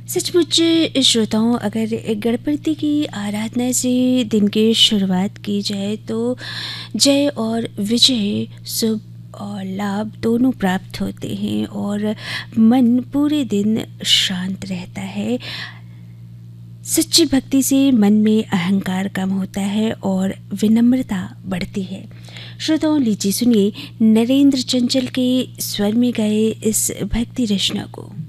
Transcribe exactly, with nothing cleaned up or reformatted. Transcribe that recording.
सचमुच श्रोताओं, अगर गणपति की आराधना से दिन की शुरुआत की जाए तो जय और विजय, शुभ और लाभ दोनों प्राप्त होते हैं और मन पूरे दिन शांत रहता है। सच्ची भक्ति से मन में अहंकार कम होता है और विनम्रता बढ़ती है। श्रोताओं, लीजिए सुनिए नरेंद्र चंचल के स्वर में गाए इस भक्ति रचना को।